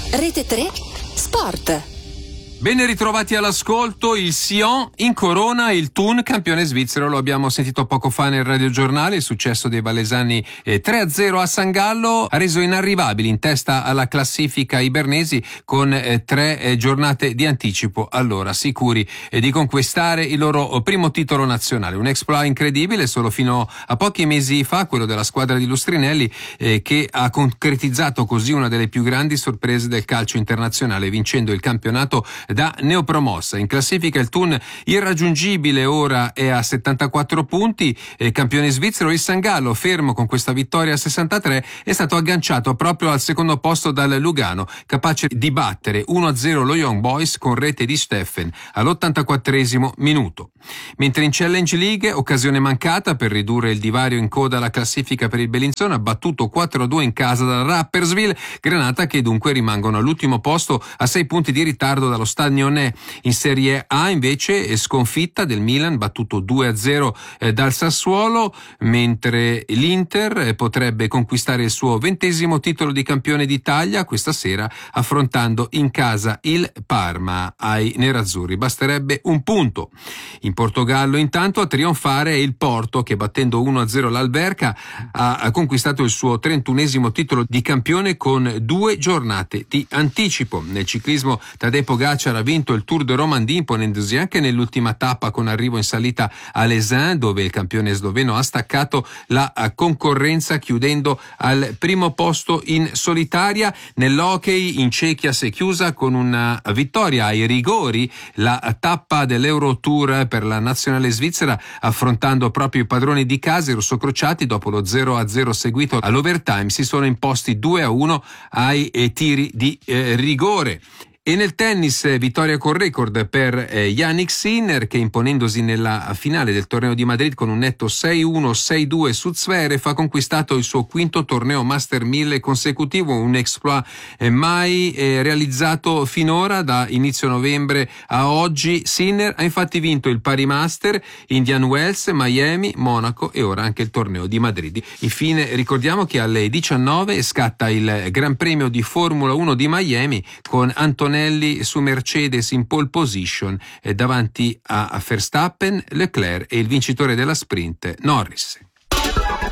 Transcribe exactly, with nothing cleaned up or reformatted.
Rete tre Sport. Ben ritrovati all'ascolto. Il Sion incorona il Thun campione svizzero, lo abbiamo sentito poco fa nel radiogiornale. Il successo dei valesani eh, tre a zero a San Gallo ha reso inarrivabili in testa alla classifica i bernesi con eh, tre eh, giornate di anticipo, allora sicuri eh, di conquistare il loro primo titolo nazionale. Un exploit incredibile solo fino a pochi mesi fa, quello della squadra di Lustrinelli, eh, che ha concretizzato così una delle più grandi sorprese del calcio internazionale, vincendo il campionato da neopromossa. In classifica il Thun irraggiungibile ora è a settantaquattro punti, eh, campione svizzero. Il San Gallo, fermo con questa vittoria a sessantatré, è stato agganciato proprio al secondo posto dal Lugano, capace di battere uno a zero lo Young Boys con rete di Steffen all'ottantaquattresimo minuto. Mentre in Challenge League, occasione mancata per ridurre il divario in coda alla classifica per il Bellinzona, battuto quattro a due in casa dal Rapperswil, Granata che dunque rimangono all'ultimo posto a sei punti di ritardo dallo Stadione. In Serie A invece è sconfitta del Milan, battuto due a zero eh, dal Sassuolo, mentre l'Inter eh, potrebbe conquistare il suo ventesimo titolo di campione d'Italia questa sera, affrontando in casa il Parma. Ai nerazzurri basterebbe un punto. In Portogallo intanto a trionfare è il Porto, che battendo uno a zero l'Alverca ha, ha conquistato il suo trentunesimo titolo di campione con due giornate di anticipo. Nel ciclismo Tadej Pogacar ha vinto il Tour de Romandie, imponendosi anche nell'ultima tappa con arrivo in salita a Lesin, dove il campione sloveno ha staccato la concorrenza chiudendo al primo posto in solitaria. Nell'hockey in Cechia si è chiusa con una vittoria ai rigori la tappa dell'Eurotour per la nazionale svizzera, affrontando proprio i padroni di casa. I rossocrociati, dopo lo zero a zero seguito all'overtime, si sono imposti due a uno ai eh, tiri di eh, rigore. E nel tennis vittoria con record per eh, Jannik Sinner, che imponendosi nella finale del torneo di Madrid con un netto sei uno sei due su Zverev ha conquistato il suo quinto torneo Master mille consecutivo, un exploit eh, mai eh, realizzato finora da inizio novembre a oggi. Sinner ha infatti vinto il Paris Master, Indian Wells, Miami, Monaco e ora anche il torneo di Madrid. Infine ricordiamo che alle diciannove scatta il Gran Premio di Formula uno di Miami con Antonelli su Mercedes in pole position eh, davanti a Verstappen, Leclerc e il vincitore della sprint Norris.